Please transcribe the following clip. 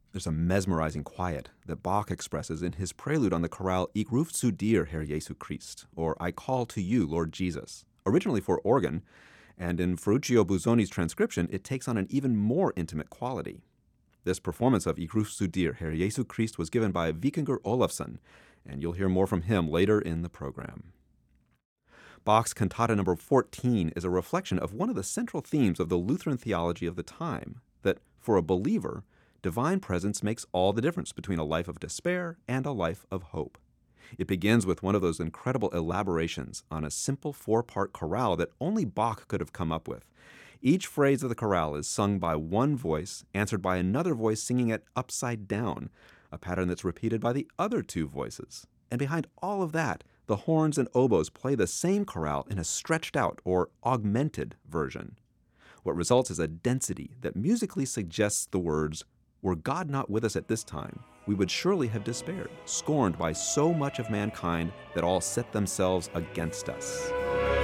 There's a mesmerizing quiet that Bach expresses in his prelude on the chorale Ich ruf zu dir, Herr Jesu Christ, or I call to you, Lord Jesus, originally for organ, and in Ferruccio Busoni's transcription, it takes on an even more intimate quality. This performance of Ich ruf zu dir, Herr Jesu Christ was given by Vikingur Olafsson, and you'll hear more from him later in the program. Bach's Cantata No. 14 is a reflection of one of the central themes of the Lutheran theology of the time, that for a believer, divine presence makes all the difference between a life of despair and a life of hope. It begins with one of those incredible elaborations on a simple four-part chorale that only Bach could have come up with. Each phrase of the chorale is sung by one voice, answered by another voice singing it upside down, a pattern that's repeated by the other two voices. And behind all of that, the horns and oboes play the same chorale in a stretched out or augmented version. What results is a density that musically suggests the words, "Were God not with us at this time, we would surely have despaired, scorned by so much of mankind that all set themselves against us."